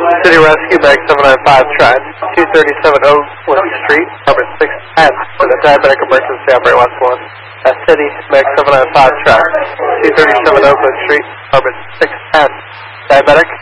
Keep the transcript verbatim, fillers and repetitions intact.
City Rescue, Mag seven nine five, tried two thirty-seven Oakland Street, apartment six ten, for the diabetic emergency, operate one one. Uh, City, Mag seven nine five, tried two thirty-seven Oakland Street, apartment six ten, diabetic.